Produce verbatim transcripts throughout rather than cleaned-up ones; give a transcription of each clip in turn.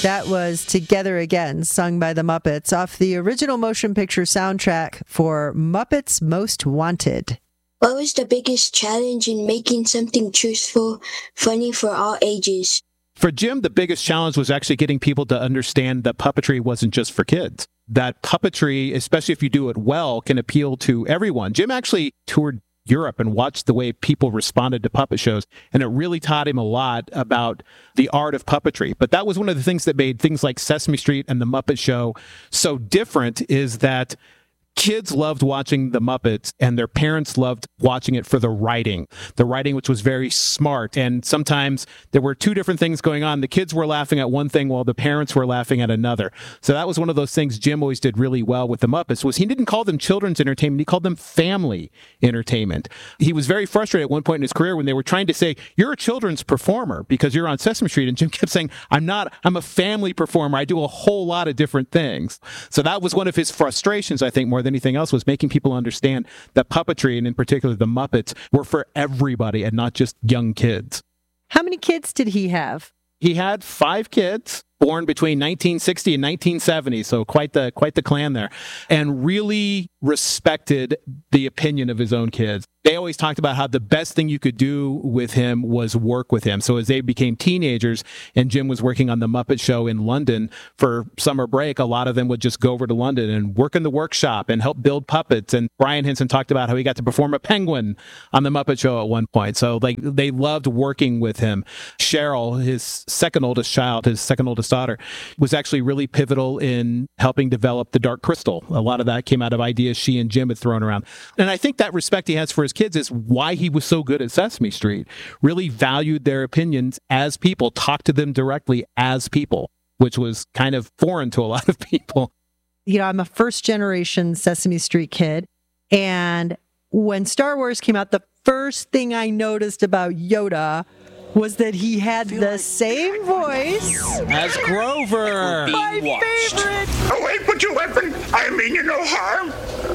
That was Together Again, sung by the Muppets, off the original motion picture soundtrack for Muppets Most Wanted. What was the biggest challenge in making something truthful, funny for all ages? For Jim, the biggest challenge was actually getting people to understand that puppetry wasn't just for kids. That puppetry, especially if you do it well, can appeal to everyone. Jim actually toured Europe and watched the way people responded to puppet shows, and it really taught him a lot about the art of puppetry. But that was one of the things that made things like Sesame Street and the Muppet Show so different, is that kids loved watching the Muppets and their parents loved watching it for the writing. The writing, which was very smart. And sometimes there were two different things going on. The kids were laughing at one thing while the parents were laughing at another. So that was one of those things Jim always did really well with the Muppets, was he didn't call them children's entertainment. He called them family entertainment. He was very frustrated at one point in his career when they were trying to say, you're a children's performer because you're on Sesame Street. And Jim kept saying, I'm not, I'm a family performer. I do a whole lot of different things. So that was one of his frustrations, I think, more than anything else, was making people understand that puppetry, and in particular the Muppets, were for everybody and not just young kids. How many kids did he have? He had five kids born between nineteen sixty and nineteen seventy, so quite the quite the clan there, and really respected the opinion of his own kids. They always talked about how the best thing you could do with him was work with him. So as they became teenagers and Jim was working on the Muppet Show in London for summer break, a lot of them would just go over to London and work in the workshop and help build puppets. And Brian Henson talked about how he got to perform a penguin on the Muppet Show at one point. So like they loved working with him. Cheryl, his second oldest child, his second oldest daughter, was actually really pivotal in helping develop the Dark Crystal. A lot of that came out of ideas she and Jim had thrown around. And I think that respect he has for his kids is why he was so good at Sesame Street. Really valued their opinions as people, talked to them directly as people, which was kind of foreign to a lot of people. You know, I'm a first generation Sesame Street kid. And when Star Wars came out, the first thing I noticed about Yoda was that he had the like same voice as Grover. My watched. favorite. Oh, wait, put your weapon. I mean you no harm.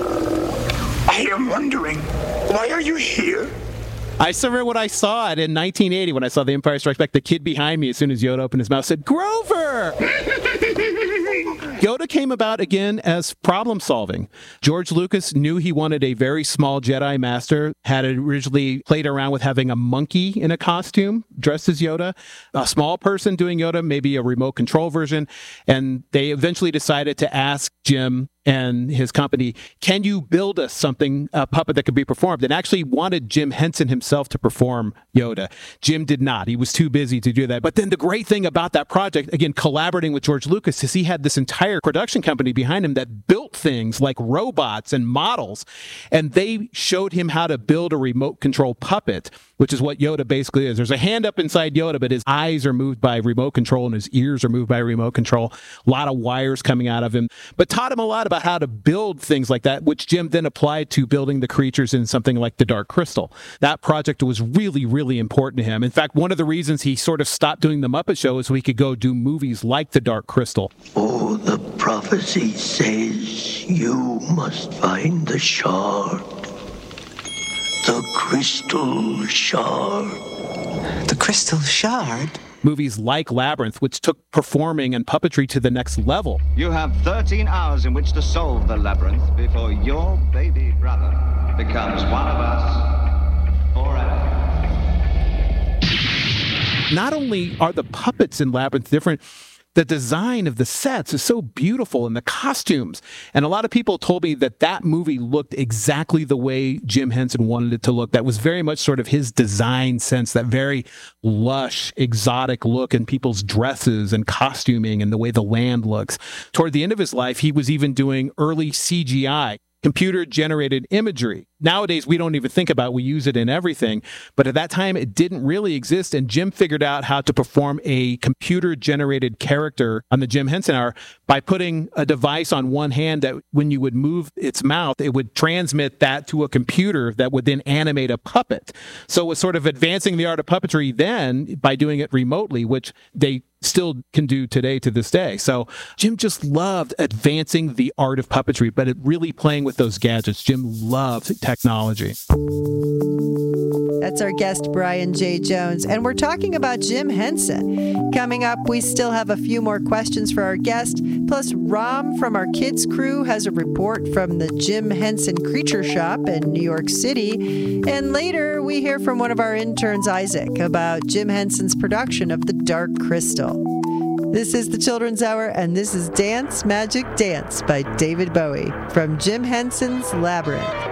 I am wondering, why are you here? I still remember when I saw it in nineteen eighty, when I saw The Empire Strikes Back, the kid behind me, as soon as Yoda opened his mouth, said, Grover! Yoda came about, again, as problem solving. George Lucas knew he wanted a very small Jedi Master, had originally played around with having a monkey in a costume dressed as Yoda, a small person doing Yoda, maybe a remote control version, and they eventually decided to ask Jim and his company, can you build us something, a puppet that could be performed? And actually wanted Jim Henson himself to perform Yoda. Jim did not. He was too busy to do that. But then the great thing about that project, again, collaborating with George Lucas, is he had this entire production company behind him that built things like robots and models. And they showed him how to build a remote control puppet, which is what Yoda basically is. There's a hand up inside Yoda, but his eyes are moved by remote control and his ears are moved by remote control. A lot of wires coming out of him, but taught him a lot about how to build things like that, which Jim then applied to building the creatures in something like the Dark Crystal. That project was really, really important to him. In fact, one of the reasons he sort of stopped doing the Muppet Show is so he could go do movies like the Dark Crystal. Oh, the prophecy says you must find the shard. The crystal shard. The crystal shard? Movies like Labyrinth, which took performing and puppetry to the next level. You have thirteen hours in which to solve the labyrinth before your baby brother becomes one of us forever. Not only are the puppets in Labyrinth different, the design of the sets is so beautiful, and the costumes. And a lot of people told me that that movie looked exactly the way Jim Henson wanted it to look. That was very much sort of his design sense, that very lush, exotic look in people's dresses and costuming and the way the land looks. Toward the end of his life, he was even doing early C G I, computer-generated imagery. Nowadays, we don't even think about it. We use it in everything. But at that time, it didn't really exist. And Jim figured out how to perform a computer-generated character on the Jim Henson Hour by putting a device on one hand that when you would move its mouth, it would transmit that to a computer that would then animate a puppet. So it was sort of advancing the art of puppetry then by doing it remotely, which they still can do today to this day. So Jim just loved advancing the art of puppetry, but it really playing with those gadgets. Jim loved technology. That's our guest, Brian J. Jones. And we're talking about Jim Henson. Coming up, we still have a few more questions for our guest. Plus, Rom from our kids crew has a report from the Jim Henson Creature Shop in New York City. And later, we hear from one of our interns, Isaac, about Jim Henson's production of The Dark Crystal. This is the Children's Hour, and this is Dance Magic Dance by David Bowie from Jim Henson's Labyrinth.